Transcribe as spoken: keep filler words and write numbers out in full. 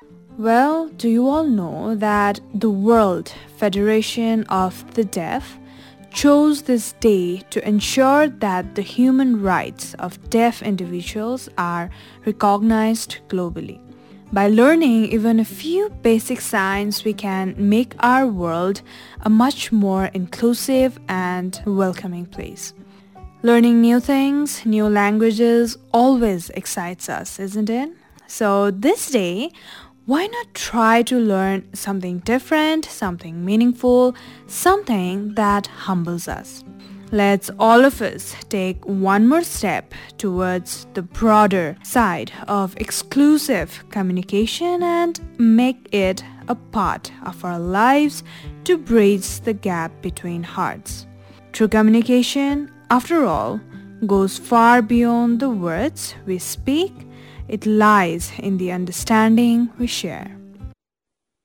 Well, do you all know that the World Federation of the Deaf chose this day to ensure that the human rights of deaf individuals are recognized globally? By learning even a few basic signs, we can make our world a much more inclusive and welcoming place. Learning new things, new languages always excites us, isn't it? So this day, why not try to learn something different, something meaningful, something that humbles us? Let's all of us take one more step towards the broader side of exclusive communication and make it a part of our lives to bridge the gap between hearts. True communication, after all, goes far beyond the words we speak. It lies in the understanding we share.